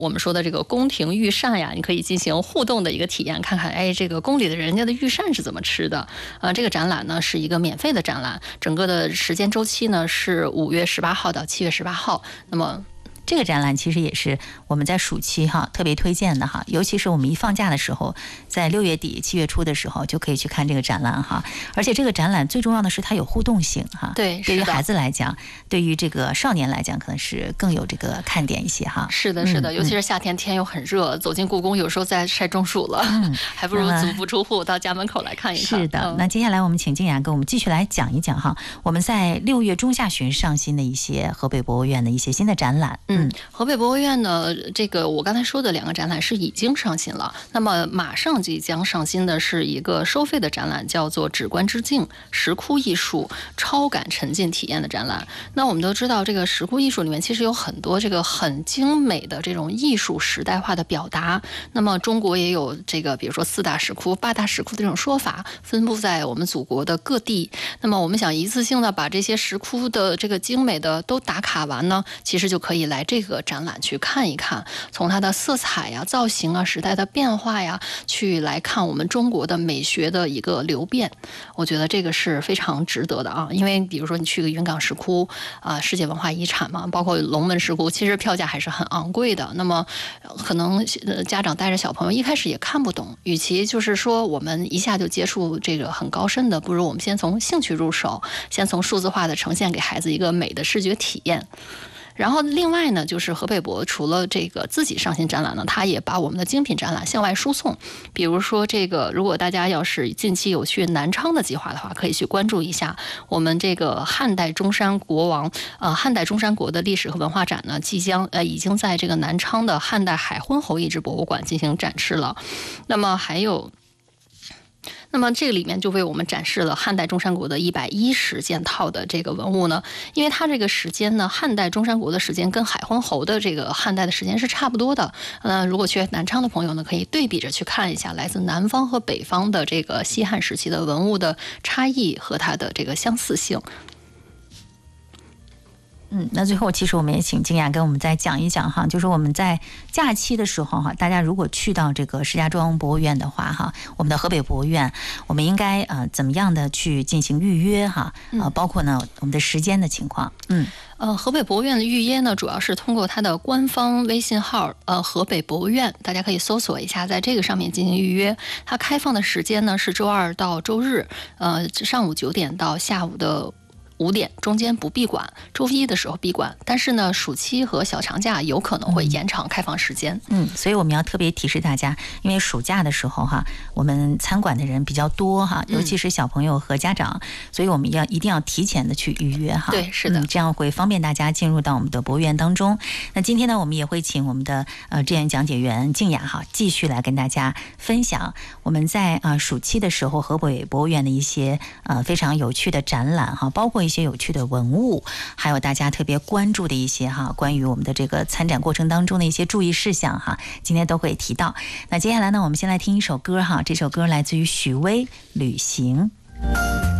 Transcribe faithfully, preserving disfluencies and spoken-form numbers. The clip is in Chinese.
我们说的这个宫廷御膳呀，你可以进行互动的一个体验，看看哎，这个宫里的人家的御膳是怎么吃的。呃，这个展览呢是一个免费的展览，整个的时间周期呢是五月十八号到七月十八号。那么这个展览其实也是我们在暑期哈特别推荐的哈，尤其是我们一放假的时候，在六月底七月初的时候就可以去看这个展览哈。而且这个展览最重要的是它有互动性哈， 对， 对于孩子来讲，对于这个少年来讲，可能是更有这个看点一些哈。 是的，是的，嗯、尤其是夏天天又很热，走进故宫有时候在晒中暑了，嗯、还不如足不出户到家门口来看一看。 是的，嗯、那接下来我们请静雅跟我们继续来讲一讲哈，我们在六月中下旬上新的一些河北博物院的一些新的展览。 嗯，河北博物院呢，这个我刚才说的两个展览是已经上新了，那么马上即将上新的是一个收费的展览，叫做《指观之境：石窟艺术超感沉浸体验》的展览。那我们都知道，这个石窟艺术里面其实有很多这个很精美的这种艺术时代化的表达。那么中国也有这个，比如说四大石窟、八大石窟的这种说法，分布在我们祖国的各地。那么我们想一次性的把这些石窟的这个精美的都打卡完呢，其实就可以来这个展览去看一看，从它的色彩呀、造型啊、时代的变化呀，去来看我们中国的美学的一个流变。我觉得这个是非常值得的啊，因为比如说你去个云冈石窟啊、呃，世界文化遗产嘛，包括龙门石窟，其实票价还是很昂贵的。那么可能家长带着小朋友一开始也看不懂，与其就是说我们一下就接触这个很高深的，不如我们先从兴趣入手，先从数字化的呈现给孩子一个美的视觉体验。然后另外呢，就是河北博除了这个自己上新展览呢，他也把我们的精品展览向外输送。比如说这个，如果大家要是近期有去南昌的计划的话，可以去关注一下我们这个汉代中山国王呃汉代中山国的历史和文化展呢，即将呃已经在这个南昌的汉代海昏侯遗址博物馆进行展示了。那么还有。那么这个里面就为我们展示了汉代中山国的一百一十件套的这个文物呢，因为它这个时间呢，汉代中山国的时间跟海昏侯的这个汉代的时间是差不多的。呃，如果去南昌的朋友呢，可以对比着去看一下来自南方和北方的这个西汉时期的文物的差异和它的这个相似性。 嗯，那最后其实我们也请静雅跟我们再讲一讲哈，就是我们在假期的时候哈，大家如果去到这个石家庄博物院的话哈，我们的河北博物院，我们应该呃怎么样的去进行预约哈？呃，包括呢我们的时间的情况。嗯， 呃，河北博物院的预约呢，主要是通过它的官方微信号呃河北博物院，大家可以搜索一下，在这个上面进行预约。它开放的时间呢是周二到周日，呃上午九点到下午的五点，中间不闭馆，周一的时候闭馆，但是呢，暑期和小长假有可能会延长开放时间。 嗯，所以我们要特别提示大家，因为暑假的时候哈，我们参馆的人比较多哈，尤其是小朋友和家长，嗯、所以我们要一定要提前的去预约哈。 对，是的、 嗯，这样会方便大家进入到我们的博物院当中。那今天呢，我们也会请我们的呃志愿讲解员静雅哈，继续来跟大家分享我们在啊、呃、暑期的时候河北博物院的一些呃非常有趣的展览哈，包括一些一些有趣的文物，还有大家特别关注的一些哈，关于我们的这个参展过程当中的一些注意事项哈，今天都会提到。那接下来呢，我们先来听一首歌哈，这首歌来自于许巍《旅行》。